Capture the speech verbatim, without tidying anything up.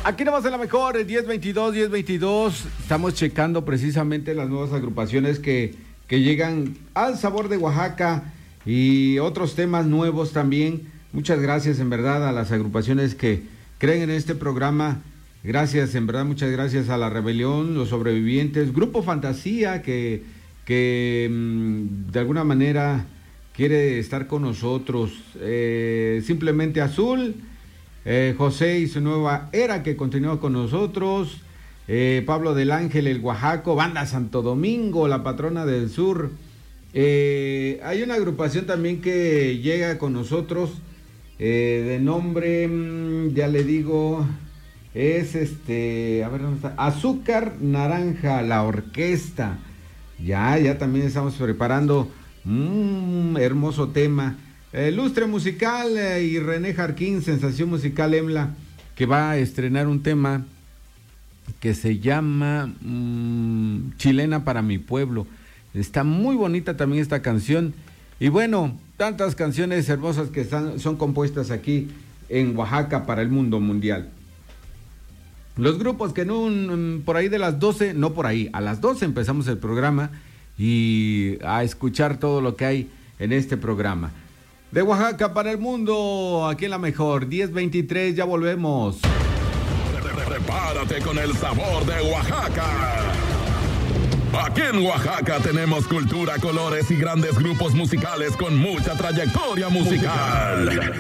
Aquí nomás en la mejor, diez veintidós, diez veintidós. Estamos checando precisamente las nuevas agrupaciones que, que llegan al sabor de Oaxaca y otros temas nuevos también. Muchas gracias en verdad a las agrupaciones que creen en este programa. Gracias, en verdad, muchas gracias a La Rebelión, Los Sobrevivientes, Grupo Fantasía, que, que mmm, de alguna manera quiere estar con nosotros. Eh, Simplemente Azul, eh, José y su nueva era, que continúa con nosotros. Eh, Pablo del Ángel, el Oaxaco, Banda Santo Domingo, La Patrona del Sur. Eh, hay una agrupación también que llega con nosotros, eh, de nombre, mmm, ya le digo... Es este, a ver dónde está, Azúcar Naranja, la orquesta. Ya, ya también estamos preparando un hermoso tema. Eh, Lustre Musical eh, y René Jarquín, Sensación Musical EMLA, que va a estrenar un tema que se llama mmm, Chilena para mi pueblo. Está muy bonita también esta canción. Y bueno, tantas canciones hermosas que están, son compuestas aquí en Oaxaca para el mundo mundial. Los grupos que no, por ahí de las doce, no por ahí, a las doce empezamos el programa y a escuchar todo lo que hay en este programa. De Oaxaca para el mundo, aquí en la mejor, diez veintitrés, ya volvemos. Prepárate con el sabor de Oaxaca. Aquí en Oaxaca tenemos cultura, colores y grandes grupos musicales con mucha trayectoria musical.